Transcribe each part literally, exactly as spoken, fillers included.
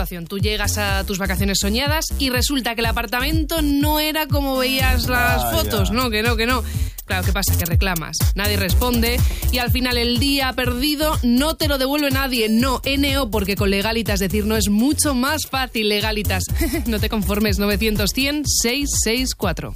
Tú llegas a tus vacaciones soñadas y resulta que el apartamento no era como veías las Vaya. fotos, no, que no, que no. Claro, ¿qué pasa? Que reclamas, nadie responde y al final el día perdido no te lo devuelve nadie, no, N O, porque con Legalitas, es decir, no es mucho más fácil. Legalitas, no te conformes, novecientos cien seiscientos sesenta y cuatro.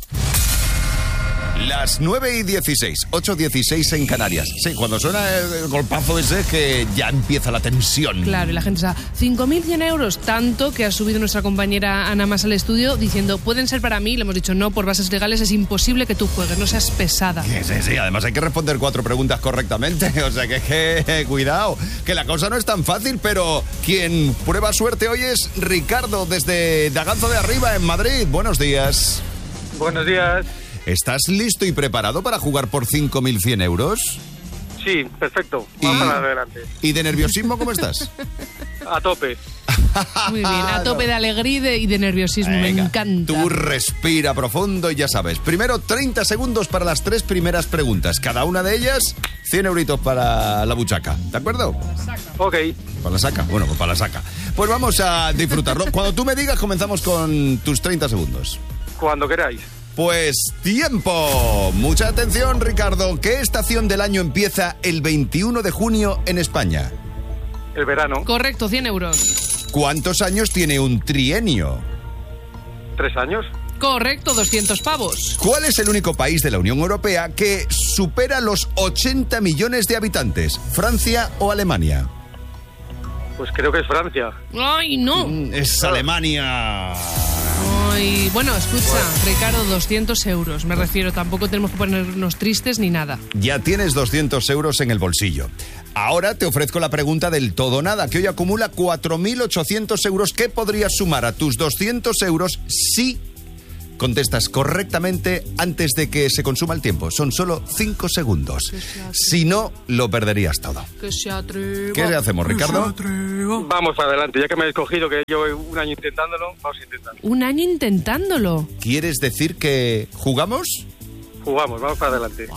Las nueve y dieciséis, ocho dieciséis en Canarias. Sí, cuando suena el golpazo ese que ya empieza la tensión. Claro, y la gente está, cinco mil cien euros, tanto que ha subido nuestra compañera Ana Mas al estudio diciendo, pueden ser para mí, le hemos dicho, no, por bases legales es imposible que tú juegues, no seas pesada. Sí, sí, sí, además hay que responder cuatro preguntas correctamente, o sea que, que cuidado, que la cosa no es tan fácil, pero quien prueba suerte hoy es Ricardo desde Daganzo de Arriba, en Madrid. Buenos días. Buenos días. ¿Estás listo y preparado para jugar por cinco mil cien euros? Sí, perfecto. Vamos Y- para adelante. ¿Y de nerviosismo cómo estás? A tope. Muy bien, a tope de alegría y de, y de nerviosismo, me Venga, encanta. Tú respira profundo y ya sabes. Primero, treinta segundos para las tres primeras preguntas. Cada una de ellas, cien euritos para la buchaca. ¿De acuerdo? Ok. ¿Para la saca? Bueno, pues para la saca. Pues vamos a disfrutarlo. Cuando tú me digas, comenzamos con tus treinta segundos. Cuando queráis. Pues tiempo. Mucha atención, Ricardo. ¿Qué estación del año empieza el veintiuno de junio en España? El verano. Correcto, cien euros. ¿Cuántos años tiene un trienio? Tres años. Correcto, doscientos pavos. ¿Cuál es el único país de la Unión Europea que supera los ochenta millones de habitantes? ¿Francia o Alemania? Pues creo que es Francia. Ay, no. Es Alemania. Ay, bueno, escucha, Ricardo, doscientos euros. Me refiero, tampoco tenemos que ponernos tristes ni nada. Ya tienes doscientos euros en el bolsillo. Ahora te ofrezco la pregunta del todo o nada, que hoy acumula cuatro mil ochocientos euros que podrías sumar a tus doscientos euros si contestas correctamente antes de que se consuma el tiempo. Son solo cinco segundos. Si no, lo perderías todo. Que se atreva. ¿Qué le hacemos, Ricardo? Vamos para adelante. Ya que me habéis cogido, que llevo un año intentándolo, vamos a intentarlo. Un año intentándolo. ¿Quieres decir que jugamos? Jugamos, vamos para adelante.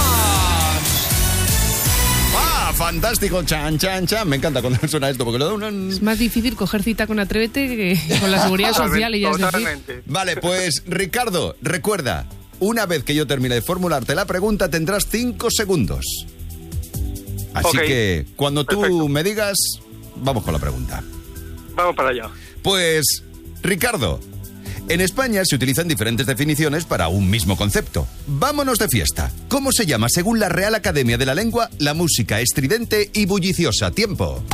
¡Ah, fantástico! Chan, chan, chan. Me encanta cuando suena esto, porque lo da un... Es más difícil coger cita con Atrévete que con la seguridad social y ya es decir. Totalmente. Vale, pues, Ricardo, recuerda, una vez que yo termine de formularte la pregunta, tendrás cinco segundos. Así Ok. que, cuando tú Perfecto. me digas, vamos con la pregunta. Vamos para allá. Pues, Ricardo, en España se utilizan diferentes definiciones para un mismo concepto. Vámonos de fiesta. ¿Cómo se llama, según la Real Academia de la Lengua, la música estridente y bulliciosa? Tiempo.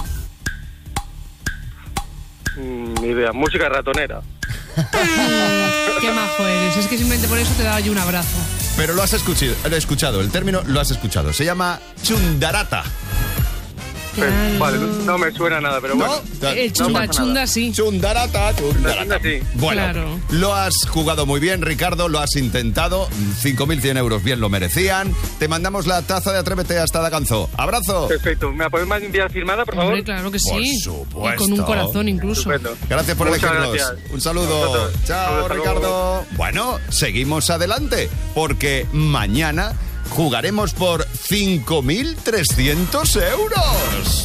Mm, Ni idea. Música ratonera. Qué majo eres. Es que simplemente por eso te daba yo un abrazo. Pero lo has escuchado, lo he escuchado, el término lo has escuchado. Se llama chundarata. Pues, Claro. vale, no me suena nada, pero bueno. ¿No? El chunda, pasa chunda nada. sí. Chundarata, chundarata. Chunda, sí. Bueno, Claro. lo has jugado muy bien, Ricardo, lo has intentado. cinco mil cien euros bien lo merecían. Te mandamos la taza de Atrévete hasta Daganzo. ¡Abrazo! Perfecto. ¿Me la podéis más enviar firmada, por favor? Hombre, claro que Por sí. supuesto. Y con un corazón incluso. Estupendo. Gracias por Muchas elegirnos. gracias. Un saludo. A vosotros. Chao, Hasta luego. Ricardo. Bueno, seguimos adelante, porque mañana jugaremos por cinco mil trescientos euros.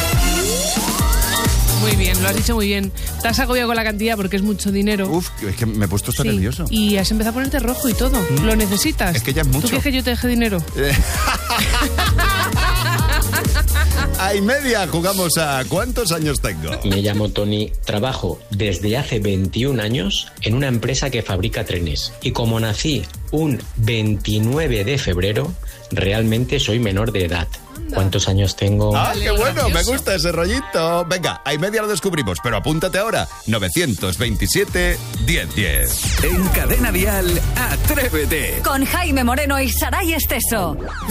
Muy bien, lo has dicho muy bien. Te has agobiado con la cantidad porque es mucho dinero. Uf, es que me he puesto hasta Sí, nervioso. y has empezado a ponerte rojo y todo. ¿Lo necesitas? Es que ya es mucho. ¿Tú quieres que yo te deje dinero? A y media jugamos a ¿cuántos años tengo? Me llamo Tony, trabajo desde hace veintiún años en una empresa que fabrica trenes y como nací un veintinueve de febrero, realmente soy menor de edad. ¿Cuántos años tengo? ¡Ah, qué bueno! gracioso. Me gusta ese rollito. Venga, a y media lo descubrimos, pero apúntate ahora. novecientos veintisiete, diez diez. En Cadena Dial, Atrévete. Con Jaime Moreno y Saray Esteso.